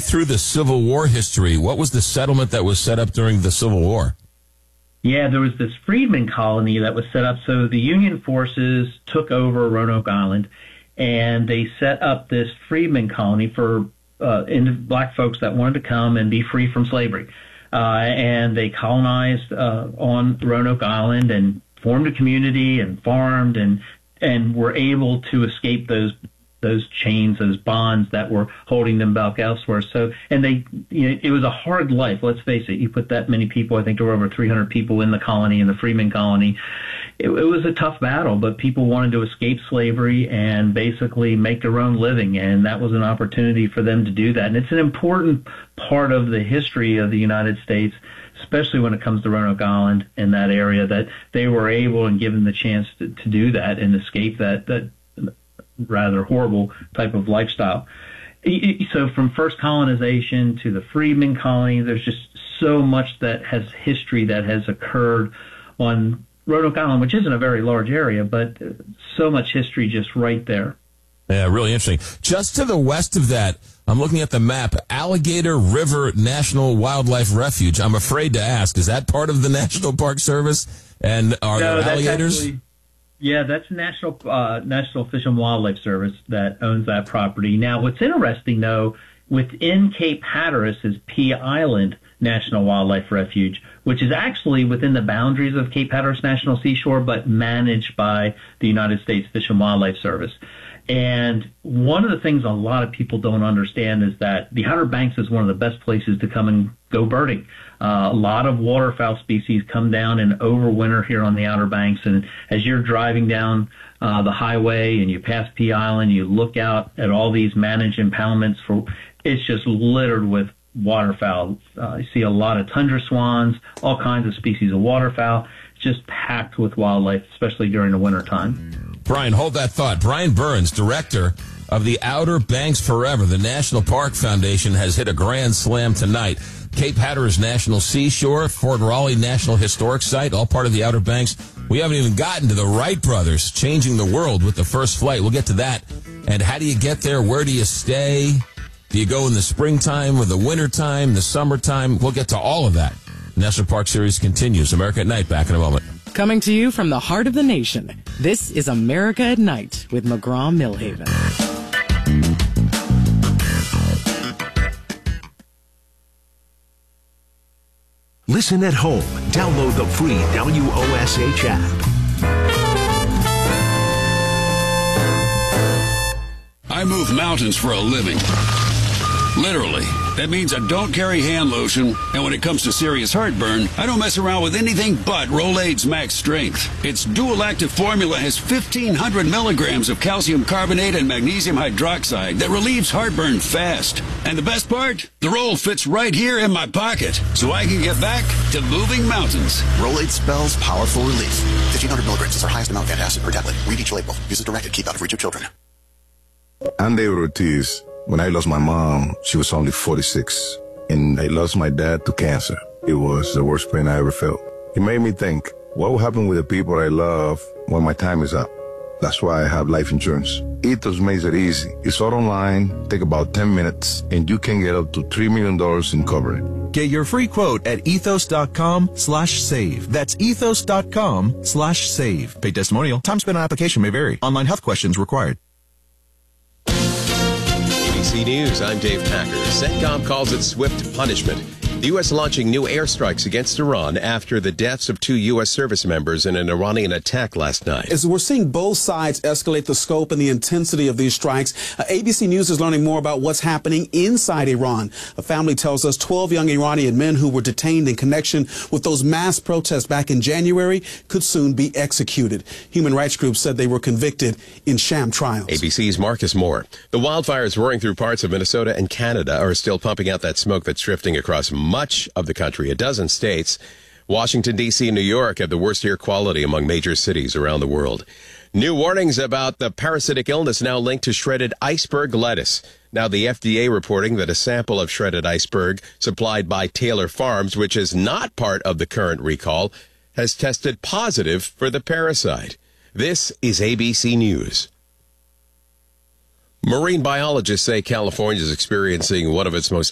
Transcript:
through the Civil War history. What was the settlement that was set up during the Civil War? Yeah, there was this freedmen colony that was set up. So the Union forces took over Roanoke Island, and they set up this freedmen colony for black folks that wanted to come and be free from slavery. And they colonized on Roanoke Island and formed a community and farmed and were able to escape those chains, those bonds that were holding them back elsewhere. So, and it was a hard life. Let's face it. You put that many people, I think there were over 300 people in the colony, in the freedmen colony. It was a tough battle, but people wanted to escape slavery and basically make their own living. And that was an opportunity for them to do that. And it's an important part of the history of the United States, especially when it comes to Roanoke Island and that area, that they were able and given the chance to do that and escape that rather horrible type of lifestyle. So from first colonization to the freedmen colony, there's just so much that has history that has occurred on Roanoke Island, which isn't a very large area, but so much history just right there. Yeah, really interesting. Just to the west of that, I'm looking at the map, Alligator River National Wildlife Refuge. I'm afraid to ask, is that part of the National Park Service? And are there alligators? That's National Fish and Wildlife Service that owns that property. Now, what's interesting, though, within Cape Hatteras is Pea Island National Wildlife Refuge, which is actually within the boundaries of Cape Hatteras National Seashore, but managed by the United States Fish and Wildlife Service. And one of the things a lot of people don't understand is that the Outer Banks is one of the best places to come and go birding. A lot of waterfowl species come down and overwinter here on the Outer Banks. And as you're driving down the highway and you pass Pea Island, you look out at all these managed impoundments. It's just littered with waterfowl. You see a lot of tundra swans, all kinds of species of waterfowl, just packed with wildlife, especially during the winter time. Brian, hold that thought. Brian Burns, director of the Outer Banks Forever, the National Park Foundation, has hit a grand slam tonight. Cape Hatteras National Seashore, Fort Raleigh National Historic Site, all part of the Outer Banks. We haven't even gotten to the Wright brothers changing the world with the first flight. We'll get to that. And how do you get there? Where do you stay? Do you go in the springtime or the wintertime, the summertime? We'll get to all of that. National Park Series continues. America at Night, back in a moment. Coming to you from the heart of the nation, this is America at Night with McGraw-Millhaven. Listen at home. Download the free WOSH app. I move mountains for a living. Literally. That means I don't carry hand lotion, and when it comes to serious heartburn, I don't mess around with anything but Rolaids Max Strength. Its dual-active formula has 1,500 milligrams of calcium carbonate and magnesium hydroxide that relieves heartburn fast. And the best part? The roll fits right here in my pocket, so I can get back to moving mountains. Rolaids spells powerful relief. 1,500 milligrams is our highest amount of antacid per tablet. Read each label. Use as directed. Keep out of reach of children. I'm David Ortiz. When I lost my mom, she was only 46, and I lost my dad to cancer. It was the worst pain I ever felt. It made me think, what will happen with the people I love when my time is up? That's why I have life insurance. Ethos makes it easy. It's all online, take about 10 minutes, and you can get up to $3 million in coverage. Get your free quote at ethos.com/save. That's ethos.com/save. Paid testimonial. Time spent on application may vary. Online health questions required. ABC News, I'm Dave Packer. CENTCOM calls it swift punishment. The U.S. launching new airstrikes against Iran after the deaths of 2 U.S. service members in an Iranian attack last night. As we're seeing both sides escalate the scope and the intensity of these strikes, ABC News is learning more about what's happening inside Iran. A family tells us 12 young Iranian men who were detained in connection with those mass protests back in January could soon be executed. Human rights groups said they were convicted in sham trials. ABC's Marcus Moore. The wildfires roaring through parts of Minnesota and Canada are still pumping out that smoke that's drifting across much of the country. A dozen states, Washington, D.C., and New York have the worst air quality among major cities around the world. New warnings about the parasitic illness now linked to shredded iceberg lettuce. Now the FDA reporting that a sample of shredded iceberg supplied by Taylor Farms, which is not part of the current recall, has tested positive for the parasite. This is ABC News. Marine biologists say California is experiencing one of its most